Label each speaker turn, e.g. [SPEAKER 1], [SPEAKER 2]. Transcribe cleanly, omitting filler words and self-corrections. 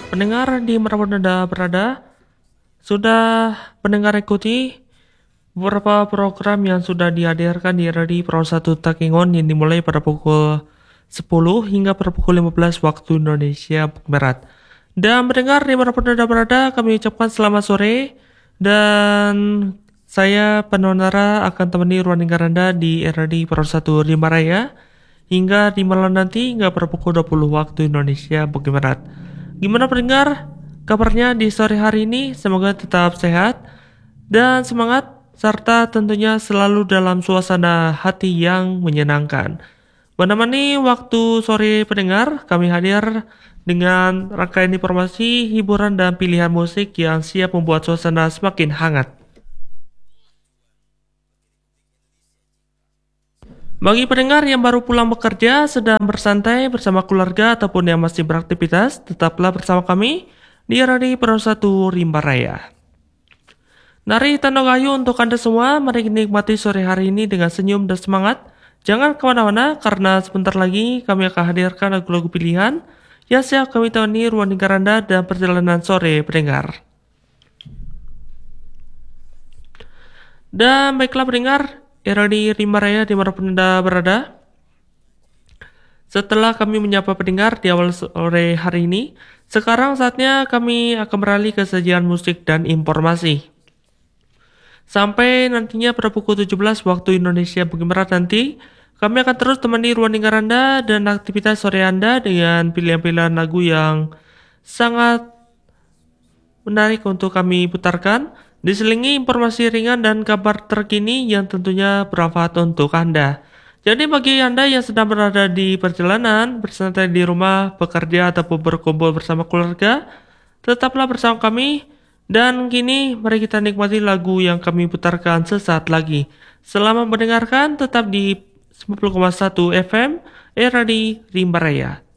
[SPEAKER 1] Pendengar di manapun Anda berada, sudah pendengar ikuti beberapa program yang sudah dihadirkan di RRI Pro 1 Takengon yang dimulai pada pukul 10 hingga pada pukul 15 waktu Indonesia Barat. Dan pendengar di manapun Anda berada, kami ucapkan selamat sore dan saya Penonara akan temani ruang dengar Anda di RRI Pro 1 Rimba Raya hingga di malam nanti hingga pada pukul 20 waktu Indonesia Barat. Gimana pendengar? Kabarnya di sore hari ini semoga tetap sehat dan semangat serta tentunya selalu dalam suasana hati yang menyenangkan. Menemani waktu sore pendengar, kami hadir dengan rangkaian informasi, hiburan dan pilihan musik yang siap membuat suasana semakin hangat. Bagi pendengar yang baru pulang bekerja, sedang bersantai bersama keluarga ataupun yang masih beraktivitas, tetaplah bersama kami di Radio Pro 1 Rimba Raya. Nari Tando Gayu untuk Anda semua, mari nikmati sore hari ini dengan senyum dan semangat. Jangan kemana-mana karena sebentar lagi kami akan hadirkan lagu-lagu pilihan yang siap kami temani ruang dengar Anda dan perjalanan sore pendengar. Dan baiklah pendengar, era di Rimba Raya dimanapun Anda berada. Setelah kami menyapa pendengar di awal sore hari ini, sekarang saatnya kami akan beralih ke sajian musik dan informasi. Sampai nantinya pada pukul 17 waktu Indonesia Barat nanti, kami akan terus temani ruang dengar Anda dan aktivitas sore Anda dengan pilihan-pilihan lagu yang sangat menarik untuk kami putarkan, diselingi informasi ringan dan kabar terkini yang tentunya bermanfaat untuk Anda. Jadi bagi Anda yang sedang berada di perjalanan, bersantai di rumah, bekerja ataupun berkumpul bersama keluarga, tetaplah bersama kami. Dan kini mari kita nikmati lagu yang kami putarkan sesaat lagi. Selamat mendengarkan tetap di 90,1 FM RRI Rimba Raya.